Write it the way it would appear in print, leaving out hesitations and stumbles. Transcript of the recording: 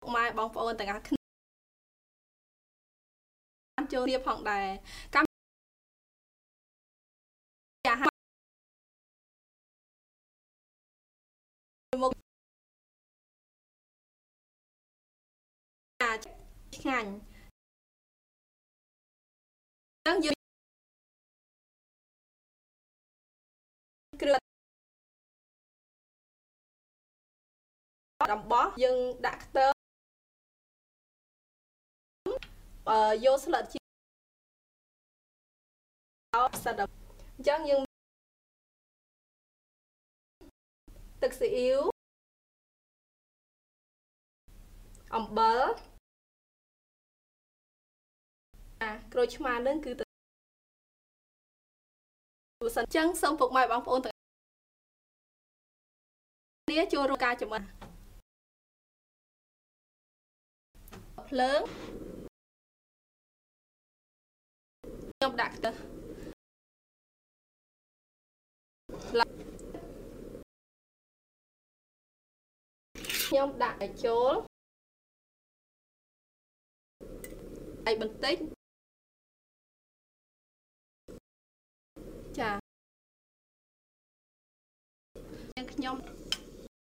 ម៉ែបងប្អូនទាំងអស់គ្នាចូលរៀបផងដែរកម្មវិធីអាហារមុខឆ្ងាញ់ចឹងយើងគ្រឿងដំបោះយើងដាក់ខ្ទមយកស្លឹកជីសិតអញ្ចឹងយើងទឹកស៊ីអ៊ីវអំបិលក្រូចឆ្មានឹងគឺទៅសិនអញ្ចឹងសូមពុកម៉ែបងប្អូនទាំងគ្នាចូលរួមការចម្អិនភ្លើងខ្ញុំដាក់ខ្ទះខ្ញុំដាក់ឲ្យចូលឲ្យបន្តិចចាខ្ញុំ